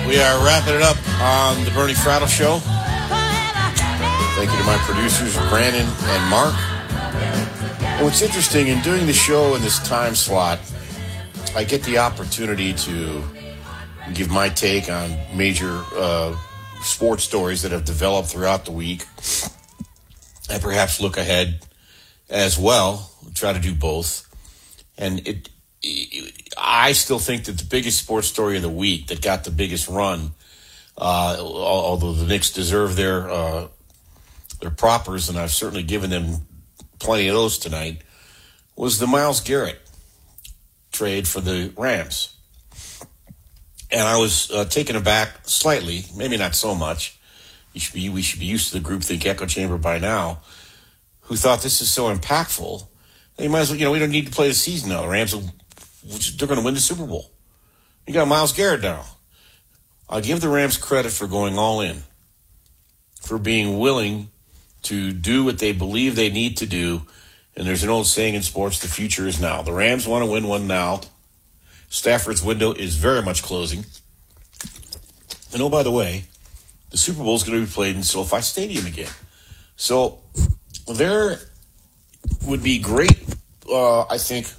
We are wrapping it up on the Bernie Fratto Show. Thank you to my producers, Brandon and Mark. And what's interesting, in doing the show in this time slot, I get the opportunity to give my take on major sports stories that have developed throughout the week. And perhaps look ahead as well. Try to do both. And I still think that the biggest sports story of the week that got the biggest run, although the Knicks deserve their propers, and I've certainly given them plenty of those tonight, was the Myles Garrett trade for the Rams. And I was taken aback slightly, maybe not so much. We should be used to the groupthink echo chamber by now, who thought this is so impactful. You might as well, we don't need to play the season now. The Rams, they're going to win the Super Bowl. You got Myles Garrett now. I'll give the Rams credit for going all in, for being willing to do what they believe they need to do. And there's an old saying in sports, the future is now. The Rams want to win one now. Stafford's window is very much closing. And oh, by the way, the Super Bowl is going to be played in SoFi Stadium again. So there would be great, I think,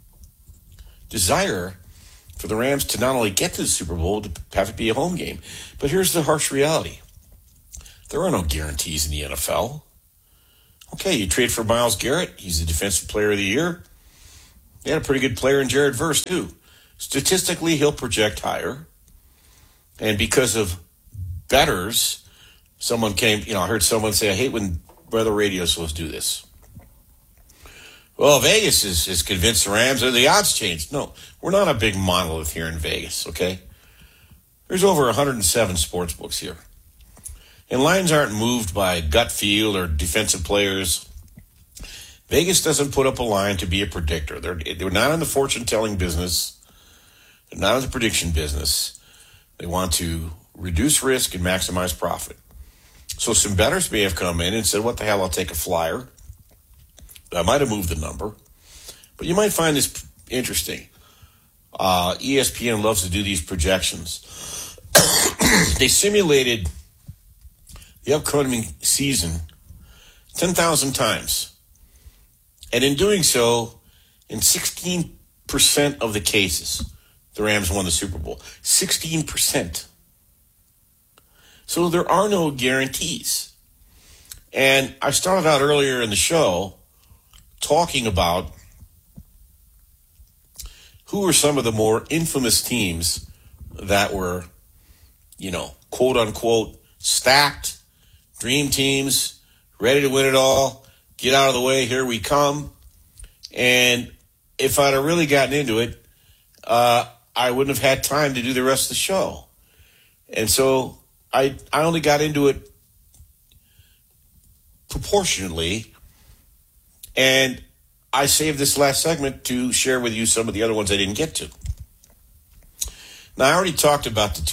desire for the Rams to not only get to the Super Bowl, to have it be a home game. But here's the harsh reality. There are no guarantees in the NFL. Okay, you trade for Myles Garrett. He's the Defensive Player of the Year. They had a pretty good player in Jared Verse, too. Statistically, he'll project higher. And because of bettors, someone came, I heard someone say, I hate when weather radio is supposed to do this. Well, Vegas is convinced the Rams are the odds changed. No, we're not a big monolith here in Vegas, okay? There's over 107 sports books here. And lines aren't moved by gut feel or defensive players. Vegas doesn't put up a line to be a predictor. They're not in the fortune-telling business. They're not in the prediction business. They want to reduce risk and maximize profit. So some bettors may have come in and said, what the hell, I'll take a flyer. I might have moved the number. But you might find this interesting. ESPN loves to do these projections. They simulated the upcoming season 10,000 times. And in doing so, in 16% of the cases, the Rams won the Super Bowl. 16%. So there are no guarantees. And I started out earlier in the show talking about who were some of the more infamous teams that were, quote unquote, stacked, dream teams, ready to win it all, get out of the way, here we come. And if I'd have really gotten into it, I wouldn't have had time to do the rest of the show. And so I only got into it proportionately. And I saved this last segment to share with you some of the other ones I didn't get to. Now, I already talked about the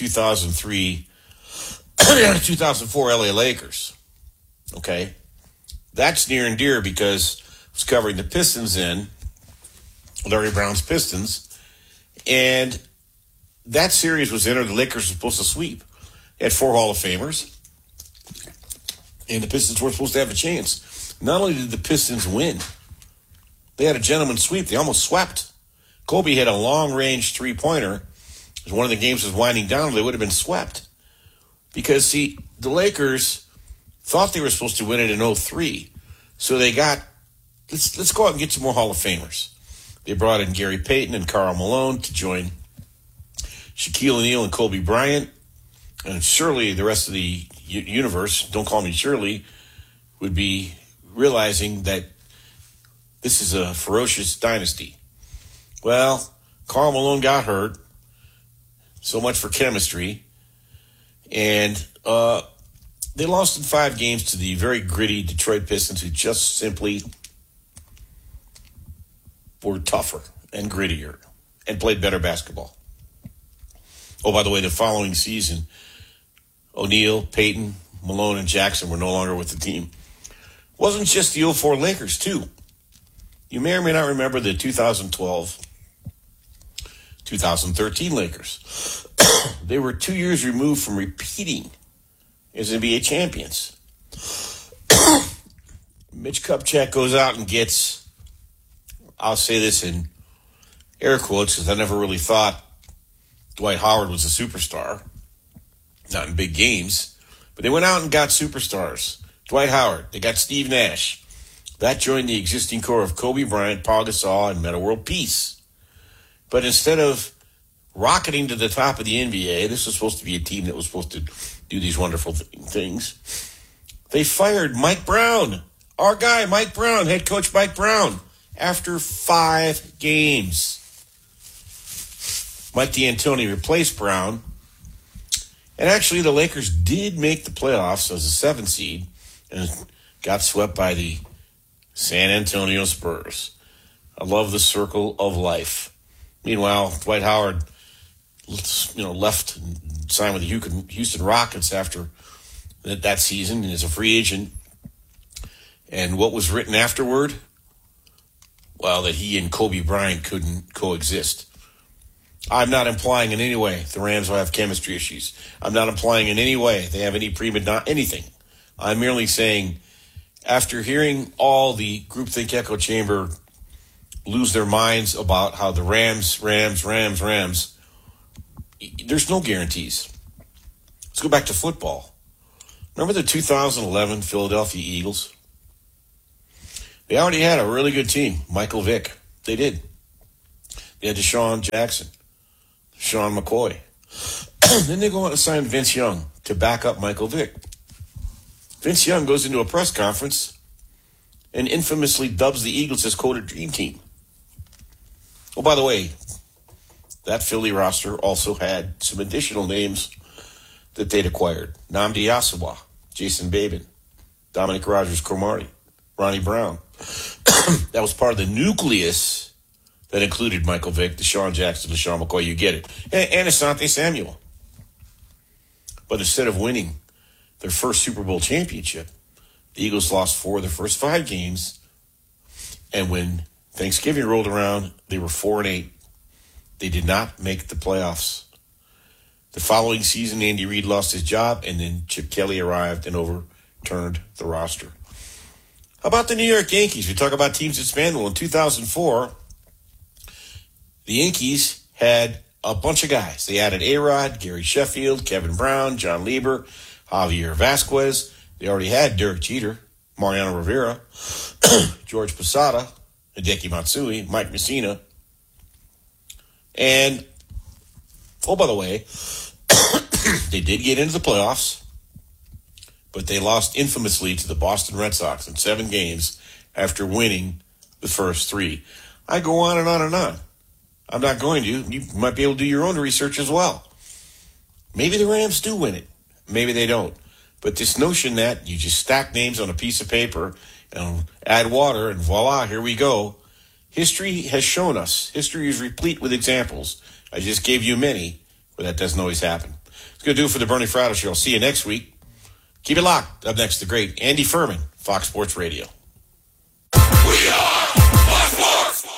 2004 LA Lakers. Okay? That's near and dear because I was covering the Pistons in Larry Brown's Pistons. And that series was in, or the Lakers were supposed to sweep. They had 4 Hall of Famers. And the Pistons were supposed to have a chance. Not only did the Pistons win, they had a gentleman's sweep. They almost swept. Kobe had a long-range three-pointer. As one of the games was winding down, they would have been swept. Because, see, the Lakers thought they were supposed to win it in 2003. So they got, let's go out and get some more Hall of Famers. They brought in Gary Payton and Karl Malone to join Shaquille O'Neal and Kobe Bryant. And surely the rest of the universe, don't call me Shirley, would be realizing that this is a ferocious dynasty. Well, Karl Malone got hurt. So much for chemistry. And they lost in 5 games to the very gritty Detroit Pistons, who just simply were tougher and grittier and played better basketball. Oh, by the way, the following season, O'Neal, Payton, Malone, and Jackson were no longer with the team. Wasn't just the 04 Lakers, too. You may or may not remember the 2012 2013 Lakers. They were 2 years removed from repeating as NBA champions. Mitch Kupchak goes out and gets, I'll say this in air quotes because I never really thought Dwight Howard was a superstar, not in big games, but they went out and got superstars. Dwight Howard, they got Steve Nash. That joined the existing core of Kobe Bryant, Paul Gasol, and Metta World Peace. But instead of rocketing to the top of the NBA, this was supposed to be a team that was supposed to do these wonderful things, they fired Mike Brown, our guy, Mike Brown, head coach Mike Brown, after 5 games. Mike D'Antoni replaced Brown. And actually, the Lakers did make the playoffs as a 7 seed and got swept by the San Antonio Spurs. I love the circle of life. Meanwhile, Dwight Howard, left and signed with the Houston Rockets after that season and is a free agent. And what was written afterward? Well, that he and Kobe Bryant couldn't coexist. I'm not implying in any way the Rams will have chemistry issues. I'm not implying in any way they have any prima donna, anything. I'm merely saying, after hearing all the groupthink echo chamber lose their minds about how the Rams, there's no guarantees. Let's go back to football. Remember the 2011 Philadelphia Eagles? They already had a really good team, Michael Vick. They did. They had Deshaun Jackson, Sean McCoy. Then they go out and sign Vince Young to back up Michael Vick. Vince Young goes into a press conference and infamously dubs the Eagles his coded dream team. Oh, by the way, that Philly roster also had some additional names that they'd acquired. Nnamdi Asomugha, Jason Babin, Dominic Rodgers-Cromartie, Ronnie Brown. That was part of the nucleus that included Michael Vick, Deshaun Jackson, LeSean McCoy, you get it, and Asante Samuel. But instead of winning their first Super Bowl championship, the Eagles lost 4 of their first 5 games, and when Thanksgiving rolled around, they were 4-8. They did not make the playoffs. The following season, Andy Reid lost his job, and then Chip Kelly arrived and overturned the roster. How about the New York Yankees? We talk about teams that span. Well, in 2004, the Yankees had a bunch of guys. They added A-Rod, Gary Sheffield, Kevin Brown, John Lieber, Javier Vasquez. They already had Derek Jeter, Mariano Rivera, George Posada, Hideki Matsui, Mike Messina. And, oh, by the way, they did get into the playoffs, but they lost infamously to the Boston Red Sox in 7 games after winning the first 3. I go on and on and on. I'm not going to. You might be able to do your own research as well. Maybe the Rams do win it. Maybe they don't. But this notion that you just stack names on a piece of paper and add water and voila, here we go. History has shown us. History is replete with examples. I just gave you many, but that doesn't always happen. It's going to do it for the Bernie Fratto Show. I'll see you next week. Keep it locked. Up next, the great Andy Furman, Fox Sports Radio. We are Fox Sports.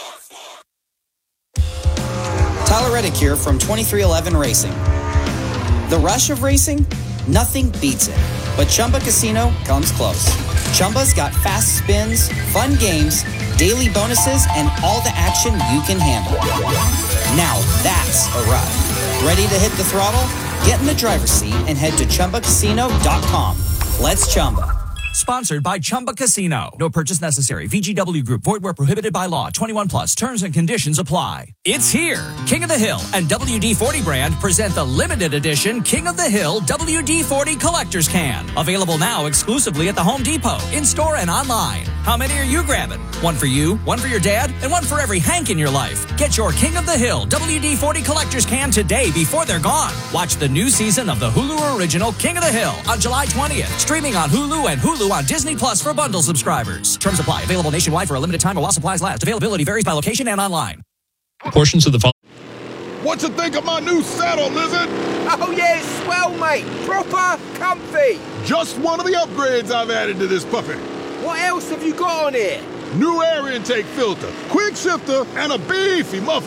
Tyler Reddick here from 2311 Racing. The rush of racing? Nothing beats it. But Chumba Casino comes close. Chumba's got fast spins, fun games, daily bonuses, and all the action you can handle. Now that's a ride. Ready to hit the throttle? Get in the driver's seat and head to ChumbaCasino.com. Let's Chumba. Sponsored by Chumba Casino. No purchase necessary. VGW Group. Void where prohibited by law. 21 plus. Terms and conditions apply. It's here. King of the Hill and WD-40 brand present the limited edition King of the Hill WD-40 Collector's Can. Available now exclusively at the Home Depot, in-store and online. How many are you grabbing? One for you, one for your dad, and one for every Hank in your life. Get your King of the Hill WD-40 Collector's Can today before they're gone. Watch the new season of the Hulu original King of the Hill on July 20th. Streaming on Hulu and Hulu on Disney Plus for bundle subscribers. Terms apply. Available nationwide for a limited time or while supplies last. Availability varies by location and online. Portions of the What you think of my new saddle, Lizard? Oh yeah, it's swell, mate. Proper comfy. Just one of the upgrades I've added to this puppy. What else have you got on here? New air intake filter, quick shifter, and a beefy muffler.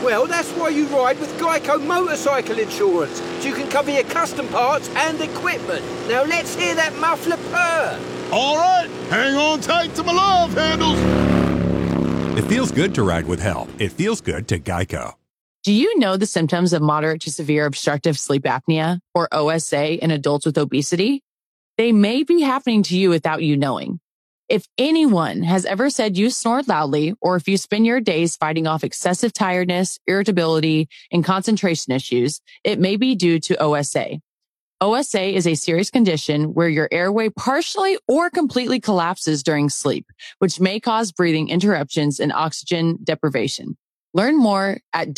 Well, that's why you ride with Geico Motorcycle Insurance, so you can cover your custom parts and equipment. Now let's hear that muffler purr. All right, hang on tight to my love handles. It feels good to ride with help. It feels good to Geico. Do you know the symptoms of moderate to severe obstructive sleep apnea, or OSA, in adults with obesity? They may be happening to you without you knowing. If anyone has ever said you snore loudly, or if you spend your days fighting off excessive tiredness, irritability, and concentration issues, it may be due to OSA. OSA is a serious condition where your airway partially or completely collapses during sleep, which may cause breathing interruptions and oxygen deprivation. Learn more at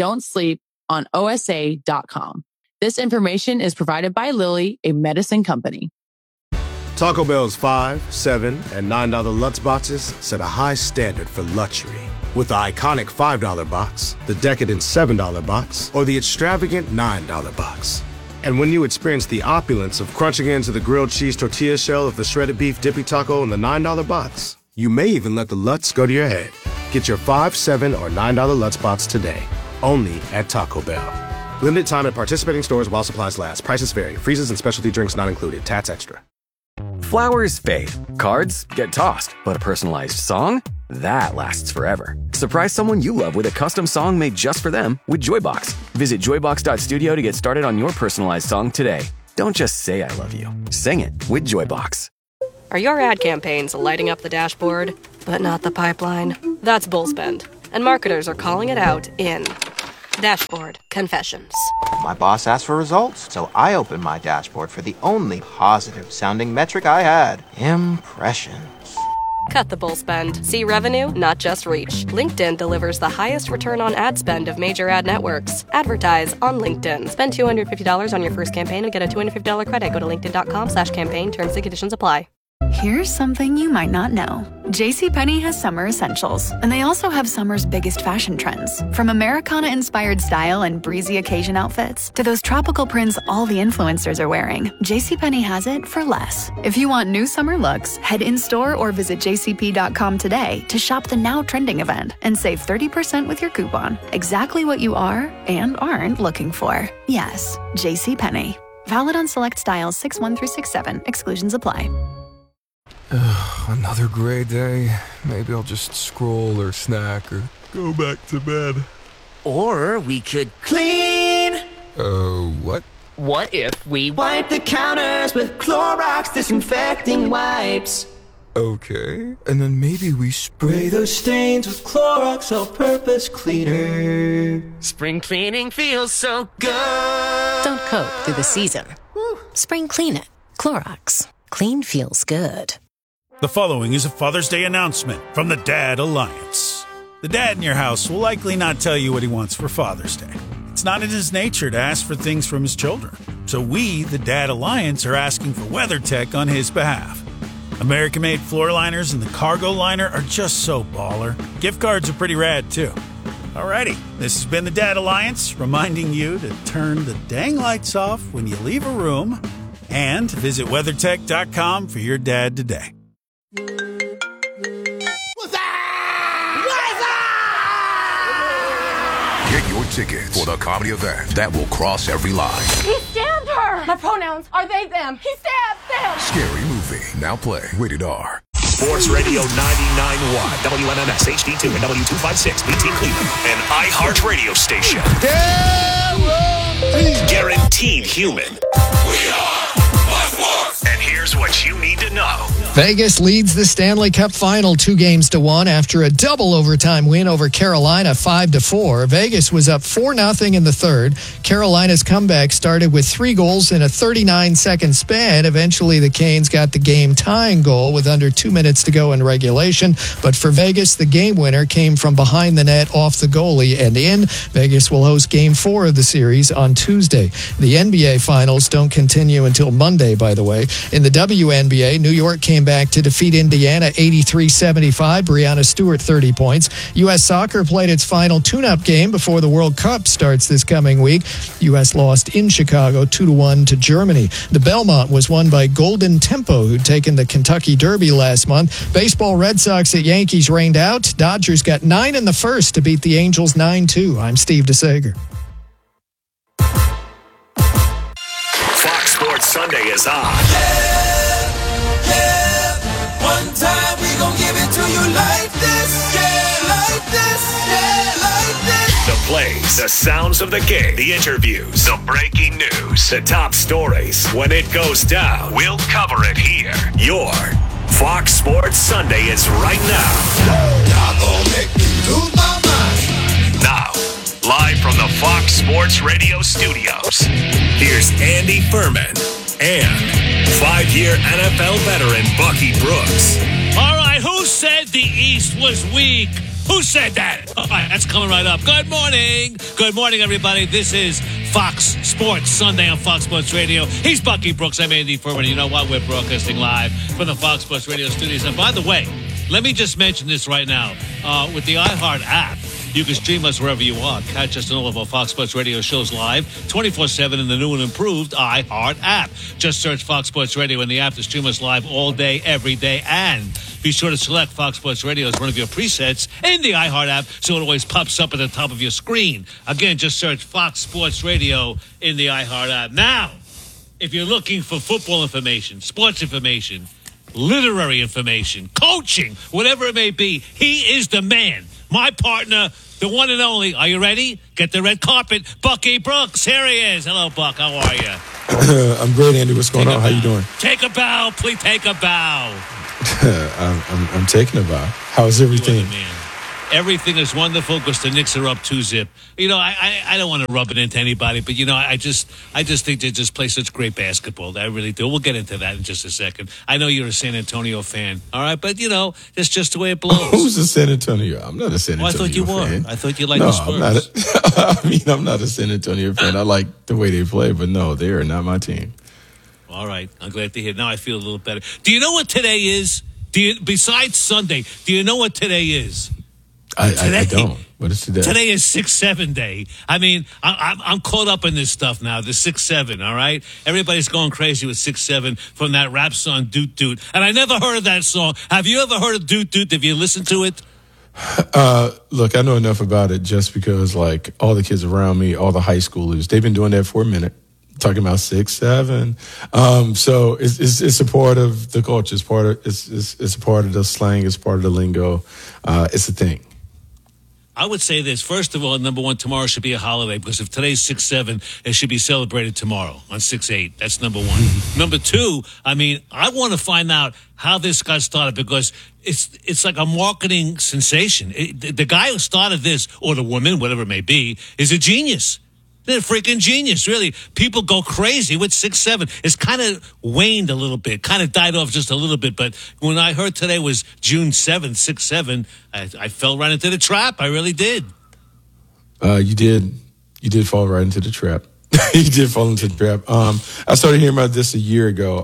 don'tsleeponosa.com. This information is provided by Lilly, a medicine company. Taco Bell's $5, $7, and $9 Lutz boxes set a high standard for luxury. With the iconic $5 box, the decadent $7 box, or the extravagant $9 box. And when you experience the opulence of crunching into the grilled cheese tortilla shell of the shredded beef dippy taco in the $9 box, you may even let the Lutz go to your head. Get your $5, $7, or $9 Lutz box today, only at Taco Bell. Limited time at participating stores while supplies last. Prices vary. Freezes and specialty drinks not included. Tats extra. Flowers fade. Cards get tossed. But a personalized song? That lasts forever. Surprise someone you love with a custom song made just for them with Joybox. Visit joybox.studio to get started on your personalized song today. Don't just say I love you. Sing it with Joybox. Are your ad campaigns lighting up the dashboard, but not the pipeline? That's Bullspend. And marketers are calling it out in Dashboard Confessions. My boss asked for results, so I opened my dashboard for the only positive-sounding metric I had. Impressions. Cut the bull spend. See revenue, not just reach. LinkedIn delivers the highest return on ad spend of major ad networks. Advertise on LinkedIn. Spend $250 on your first campaign and get a $250 credit. Go to linkedin.com/campaign. Terms and conditions apply. Here's something you might not know. JCPenney has summer essentials, and they also have summer's biggest fashion trends. From Americana-inspired style and breezy occasion outfits to those tropical prints all the influencers are wearing, JCPenney has it for less. If you want new summer looks, head in-store or visit jcp.com today to shop the now trending event and save 30% with your coupon. Exactly what you are and aren't looking for. Yes, JCPenney. Valid on select styles 6-1 through 6-7. Exclusions apply. Another gray day. Maybe I'll just scroll or snack or go back to bed. Or we could clean. What? What if we wipe the counters with Clorox disinfecting wipes? Okay, and then maybe we spray those stains with Clorox all-purpose cleaner. Spring cleaning feels so good. Don't coat through the season. Spring clean it. Clorox. Clean feels good. The following is a Father's Day announcement from the Dad Alliance. The dad in your house will likely not tell you what he wants for Father's Day. It's not in his nature to ask for things from his children. So we, the Dad Alliance, are asking for WeatherTech on his behalf. American-made floor liners and the cargo liner are just so baller. Gift cards are pretty rad, too. Alrighty, this has been the Dad Alliance, reminding you to turn the dang lights off when you leave a room and visit WeatherTech.com for your dad today. Get your tickets for the comedy event that will cross every line. He stabbed her! My pronouns are they, them. He stabbed them! Scary movie. Now play. Rated R. Sports Radio 99.1, WMMS HD2 and W256, BT Cleveland, an iHeart radio station. Guaranteed human. We are Buzzworks. And here's what you need to know. Vegas leads the Stanley Cup Final 2-1 after a double overtime win over Carolina 5-4. Vegas was up 4-0 in the third. Carolina's comeback started with 3 goals in a 39-second span. Eventually, the Canes got the game-tying goal with under 2 minutes to go in regulation. But for Vegas, the game winner came from behind the net off the goalie and in. Vegas will host Game 4 of the series on Tuesday. The NBA Finals don't continue until Monday, by the way. In the WNBA, New York came back to defeat Indiana 83-75. Breanna Stewart, 30 points. U.S. Soccer played its final tune-up game before the World Cup starts this coming week. U.S. lost in Chicago 2-1 to Germany. The Belmont was won by Golden Tempo, who'd taken the Kentucky Derby last month. Baseball, Red Sox at Yankees rained out. Dodgers got 9 in the first to beat the Angels 9-2. I'm Steve DeSager. Fox Sports Sunday is on. One time we gon' give it to you like this. Yeah, like this. Yeah, like this. The plays, the sounds of the game, the interviews, the breaking news, the top stories. When it goes down, we'll cover it here. Your Fox Sports Sunday is right now. Y'all gon' make me lose my mind. Now, live from the Fox Sports Radio studios, here's Andy Furman and 5-year NFL veteran Bucky Brooks. All right, who said the East was weak? Who said that? All right, that's coming right up. Good morning. Good morning, everybody. This is Fox Sports Sunday on Fox Sports Radio. He's Bucky Brooks. I'm Andy Furman. You know what? We're broadcasting live from the Fox Sports Radio studios. And by the way, let me just mention this right now. With the iHeart app, you can stream us wherever you are. Catch us on all of our Fox Sports Radio shows live 24/7 in the new and improved iHeart app. Just search Fox Sports Radio in the app to stream us live all day, every day. And be sure to select Fox Sports Radio as one of your presets in the iHeart app so it always pops up at the top of your screen. Again, just search Fox Sports Radio in the iHeart app. Now, if you're looking for football information, sports information, literary information, coaching, whatever it may be, he is the man. My partner, the one and only. Are you ready? Get the red carpet. Bucky Brooks. Here he is. Hello, Buck. How are you? I'm great, Andy. What's going on? How you doing? Take a bow. Please take a bow. I'm taking a bow. How's everything? Everything is wonderful because the Knicks are up 2-0. You know, I don't want to rub it into anybody, but, you know, I just think they just play such great basketball. I really do. We'll get into that in just a second. I know you're a San Antonio fan, all right? But, you know, that's just the way it blows. Who's a San Antonio? I'm not a San Antonio fan. I thought you were. I thought you liked the Spurs. I'm not a San Antonio fan. I like the way they play, but no, they are not my team. All right. I'm glad to hear. Now I feel a little better. Do you know what today is? Besides Sunday, do you know what today is? I don't. What is today? Today is 6-7 day. I mean, I'm caught up in this stuff now. The 6-7, all right? Everybody's going crazy with 6-7 from that rap song, Doot Doot. And I never heard of that song. Have you ever heard of Doot Doot? Have you listened to it? Look, I know enough about it just because, like, all the kids around me, all the high schoolers, they've been doing that for a minute. Talking about 6-7, so it's a part of the culture. It's a part of the slang. It's part of the lingo. It's a thing. I would say this. First of all, number one, tomorrow should be a holiday because if today's 6-7, it should be celebrated tomorrow on 6-8. That's number one. Number two, I mean, I want to find out how this got started because it's like a marketing sensation. The guy who started this, or the woman, whatever it may be, is a genius. They're a freaking genius, really. People go crazy with 6-7. It's kind of waned a little bit, kind of died off just a little bit. But when I heard today was June 7th, 6-7, I fell right into the trap. I really did. You did fall right into the trap. You did fall into the trap. I started hearing about this a year ago.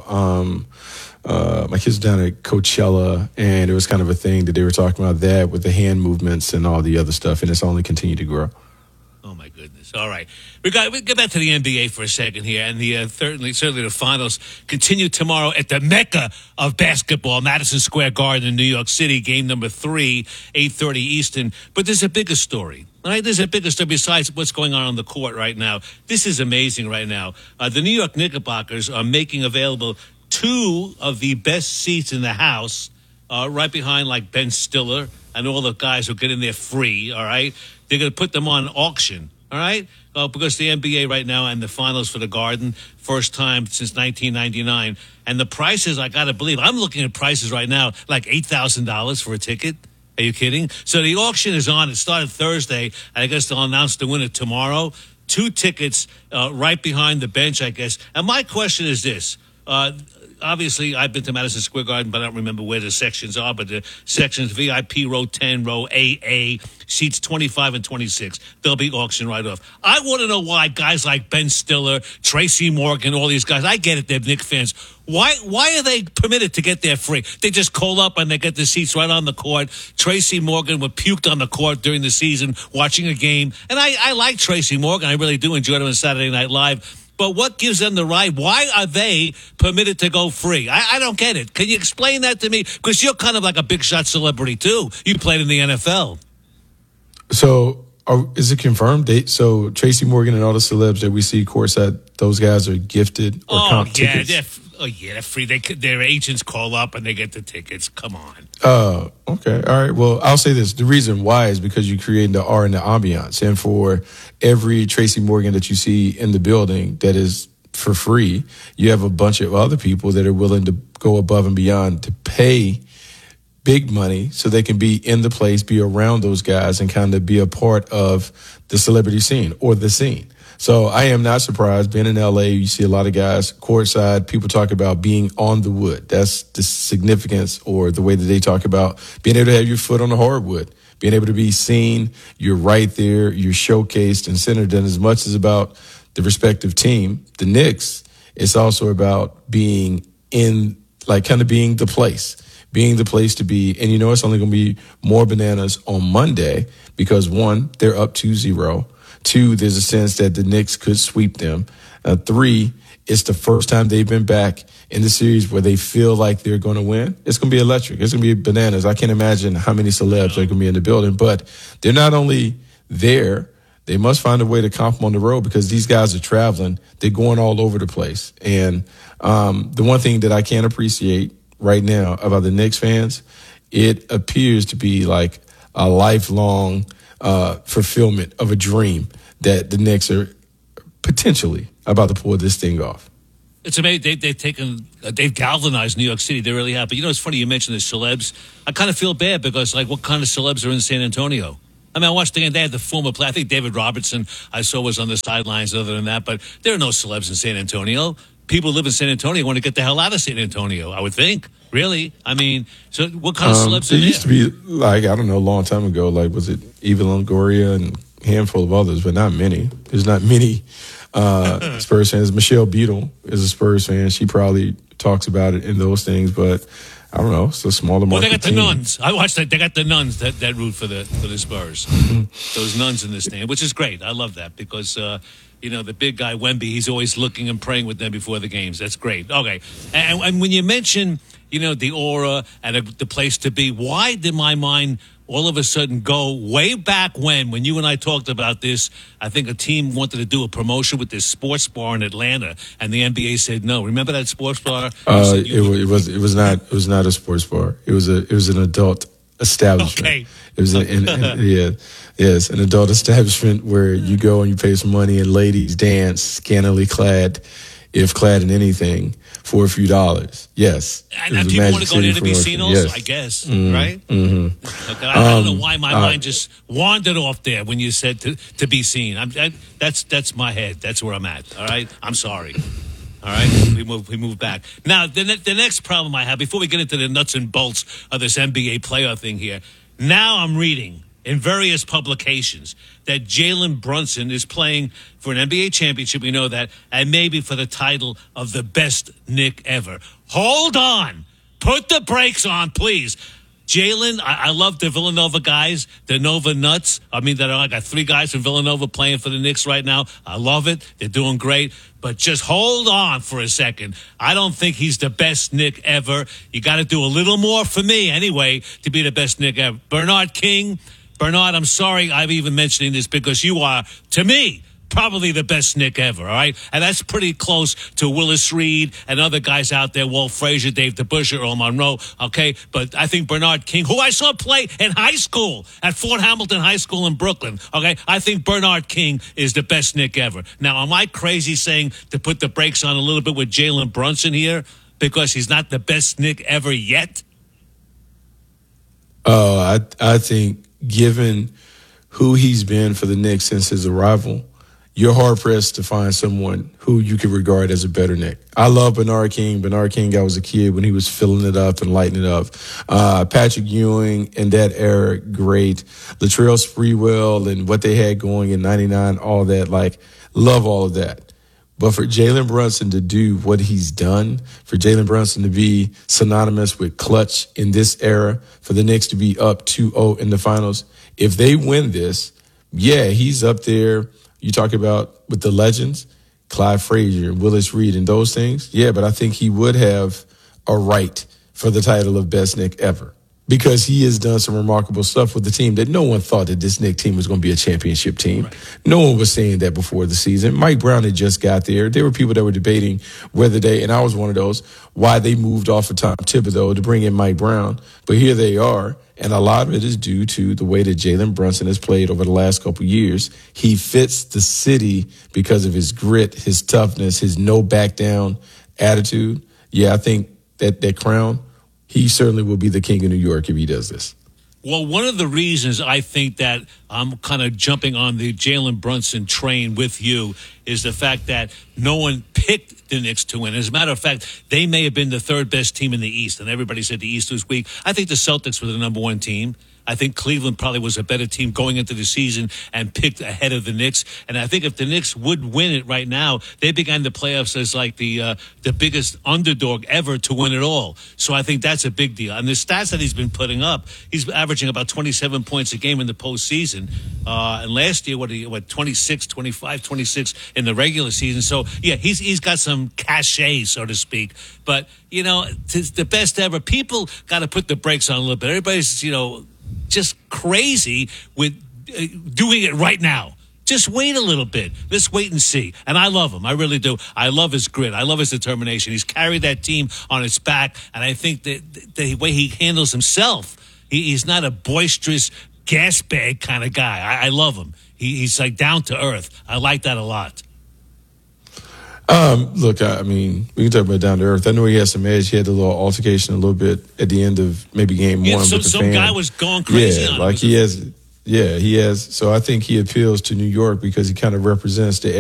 My kids were down at Coachella, and it was kind of a thing that they were talking about that with the hand movements and all the other stuff, and it's only continued to grow. Oh, my goodness. All right. We get back to the NBA for a second here. And the certainly the finals continue tomorrow at the Mecca of basketball, Madison Square Garden in New York City, game number 3, 8:30 Eastern. But there's a bigger story. All right? There's a bigger story besides what's going on the court right now. This is amazing right now. The New York Knickerbockers are making available 2 of the best seats in the house, right behind like Ben Stiller and all the guys who get in there free, all right? They're going to put them on auction, all right? Because the NBA right now and the finals for the Garden, first time since 1999. And the prices, I got to believe, I'm looking at prices right now, like $8,000 for a ticket. Are you kidding? So the auction is on. It started Thursday. I guess they'll announce the winner tomorrow. 2 tickets right behind the bench, I guess. And my question is this. obviously, I've been to Madison Square Garden, but I don't remember where the sections are. But the sections, VIP, row 10, row AA, seats 25 and 26. They'll be auctioned right off. I want to know why guys like Ben Stiller, Tracy Morgan, all these guys, I get it, they're Knicks fans. Why are they permitted to get there free? They just call up and they get the seats right on the court. Tracy Morgan was puked on the court during the season watching a game. And I like Tracy Morgan. I really do enjoy him on Saturday Night Live. But what gives them the right? Why are they permitted to go free? I don't get it. Can you explain that to me? Because you're kind of like a big shot celebrity, too. You played in the NFL. So is it confirmed? So Tracy Morgan and all the celebs that we see courtside, those guys are gifted or comp tickets? They're free. Their agents call up and they get the tickets. Come on. Okay. All right. Well, I'll say this. The reason why is because you create the art and the ambiance. And for every Tracy Morgan that you see in the building that is for free, you have a bunch of other people that are willing to go above and beyond to pay big money so they can be in the place, be around those guys, and kind of be a part of the celebrity scene or the scene. So I am not surprised. Being in L.A., you see a lot of guys courtside. People talk about being on the wood. That's the significance, or the way that they talk about being able to have your foot on the hardwood, being able to be seen. You're right there. You're showcased and centered. And as much as about the respective team, the Knicks, it's also about being in, like, kind of being the place to be. And it's only going to be more bananas on Monday because, one, they're up 2-0. 2, there's a sense that the Knicks could sweep them. 3, it's the first time they've been back in the series where they feel like they're going to win. It's going to be electric. It's going to be bananas. I can't imagine how many celebs are going to be in the building. But they're not only there, they must find a way to comp them on the road because these guys are traveling. They're going all over the place. And the one thing that I can't appreciate right now about the Knicks fans, it appears to be like a lifelong fulfillment of a dream that the Knicks are potentially about to pull this thing off. It's amazing. They've galvanized New York City. They really have. But it's funny you mentioned the celebs. I kind of feel bad because, like, what kind of celebs are in San Antonio? I mean, I watched the game. They had the former player. I think David Robertson I saw was on the sidelines other than that. But there are no celebs in San Antonio. People who live in San Antonio want to get the hell out of San Antonio, I would think. Really? I mean, so what kind of celebs are there? It used to be, like, I don't know, a long time ago, like, was it Eva Longoria and a handful of others, but not many. There's not many Spurs fans. Michelle Beadle is a Spurs fan. She probably talks about it in those things, but I don't know. It's a smaller market. Well, they got the team. nuns. I watched that. They got the nuns that root for the Spurs. Those nuns in the stand, which is great. I love that because the big guy Wemby, he's always looking and praying with them before the games. That's great. Okay, and when you mention the aura and the place to be, why did my mind all of a sudden go way back when you and I talked about this? I think a team wanted to do a promotion with this sports bar in Atlanta, and the NBA said no. Remember that sports bar? It was not a sports bar. It was an adult establishment. Okay. It was an adult establishment where you go and you pay some money and ladies dance scantily clad, if clad in anything, for a few dollars. Yes. And people want to go there to be seen also, yes. I guess, right? Mm-hmm. Okay, I don't know why my mind just wandered off there when you said to be seen. That's my head. That's where I'm at, all right? I'm sorry. All right, we move back. Now, the next problem I have, before we get into the nuts and bolts of this NBA playoff thing here, now I'm reading in various publications that Jalen Brunson is playing for an NBA championship, we know that, and maybe for the title of the best Knick ever. Hold on. Put the brakes on, please. Jalen, I love the Villanova guys, the Nova Nuts. I got 3 guys from Villanova playing for the Knicks right now. I love it. They're doing great. But just hold on for a second. I don't think he's the best Knick ever. You got to do a little more for me anyway to be the best Knick ever. Bernard King, I'm sorry I'm even mentioning this because you are, to me, probably the best Knick ever, all right? And that's pretty close to Willis Reed and other guys out there, Walt Frazier, Dave DeBusschere, Earl Monroe, okay? But I think Bernard King, who I saw play in high school at Fort Hamilton High School in Brooklyn, okay? I think Bernard King is the best Knick ever. Now, am I crazy saying to put the brakes on a little bit with Jalen Brunson here because he's not the best Knick ever yet? I think given who he's been for the Knicks since his arrival, you're hard-pressed to find someone who you could regard as a better Knick. I love Bernard King. Bernard King, I was a kid when he was filling it up and lighting it up. Patrick Ewing in that era, great. Latrell Sprewell and what they had going in 99, all that, like, love all of that. But for Jalen Brunson to do what he's done, for Jalen Brunson to be synonymous with clutch in this era, for the Knicks to be up 2-0 in the finals, if they win this, yeah, he's up there. You talk about with the legends, Clyde Frazier, Willis Reed, and those things. Yeah, but I think he would have a right for the title of best Knick ever because he has done some remarkable stuff with the team that no one thought that this Knick team was going to be a championship team. Right. No one was saying that before the season. Mike Brown had just got there. There were people that were debating whether they, and I was one of those, why they moved off of Tom Thibodeau to bring in Mike Brown. But here they are. And a lot of it is due to the way that Jalen Brunson has played over the last couple of years. He fits the city because of his grit, his toughness, his no back down attitude. Yeah, I think that crown, he certainly will be the king of New York if he does this. Well, one of the reasons I think that I'm kind of jumping on the Jalen Brunson train with you is the fact that no one picked the Knicks to win. As a matter of fact, they may have been the third best team in the East, and everybody said the East was weak. I think the Celtics were the number one team. I think Cleveland probably was a better team going into the season and picked ahead of the Knicks. And I think if the Knicks would win it right now, they began the playoffs as like the biggest underdog ever to win it all. So I think that's a big deal. And the stats that he's been putting up, he's averaging about 27 points a game in the postseason. And last year, 26, 25, 26 in the regular season. So, yeah, he's got some cachet, so to speak. But, you know, it's the best ever. People got to put the brakes on a little bit. Everybody's, you know, just crazy with doing it right now. Just wait a little bit. Let's wait and see. And I love him. I really do. I love his grit. I love his determination. He's carried that team on his back. And I think that the way he handles himself, he's not a boisterous gas bag kind of guy. I love him. He's like down to earth. I like that a lot. Look, I mean, we can talk about down to earth. I know he had some edge. He had a little altercation a little bit at the end of maybe game one with the some fan. guy was going crazy on him. Like he has. So I think he appeals to New York because he kind of represents the